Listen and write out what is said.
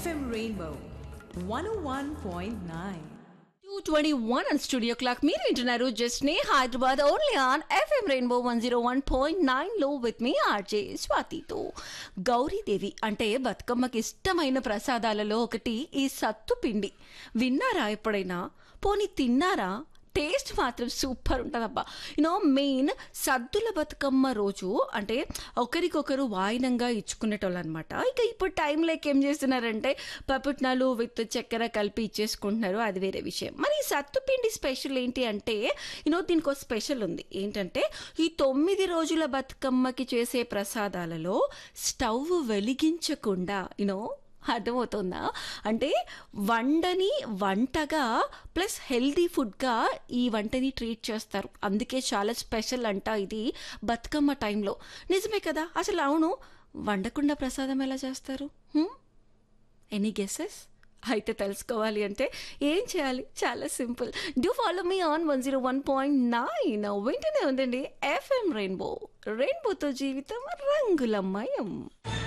FM Rainbow 101.9. 2:21 on Studio Clock. మీరు వింటున్నారు just నే Hyderabad only on FM rainbow 101.9 లో విత్ మీ ఆర్జే స్వాతితో. గౌరీదేవి అంటే బతుకమ్మకి ఇష్టమైన ప్రసాదాలలో ఒకటి ఈ సత్తు పిండి. విన్నారా ఎప్పుడైనా? పోనీ తిన్నారా? టేస్ట్ మాత్రం సూపర్ ఉంటుందబ్బా. మెయిన్ సద్దుల బతుకమ్మ రోజు అంటే ఒకరికొకరు వాయినంగా ఇచ్చుకునేటోళ్ళు అనమాట. ఇక ఇప్పుడు టైం లైక్ ఏం చేస్తున్నారంటే పపుట్నాలు విత్ చక్కెర కలిపి ఇచ్చేసుకుంటున్నారు, అది వేరే విషయం. మరి ఈ సత్తుపిండి స్పెషల్ ఏంటి అంటే దీనికి ఒక స్పెషల్ ఉంది. ఏంటంటే ఈ 9 రోజుల బతుకమ్మకి చేసే ప్రసాదాలలో స్టవ్ వెలిగించకుండా అర్థమవుతుందా? అంటే వండని వంటగా ప్లస్ హెల్దీ ఫుడ్గా ఈ వంటని ట్రీట్ చేస్తారు. అందుకే చాలా స్పెషల్ అంట ఇది బతుకమ్మ టైంలో. నిజమే కదా? అసలు అవును, వండకుండా ప్రసాదం ఎలా చేస్తారు? Any guesses? అయితే తెలుసుకోవాలి అంటే ఏం చేయాలి? చాలా simple. Do follow me on 101.9. వింటూనే ఉందండి ఎఫ్ఎం రెయిన్బో. రెయిన్బోతో జీవితం రంగులమయం.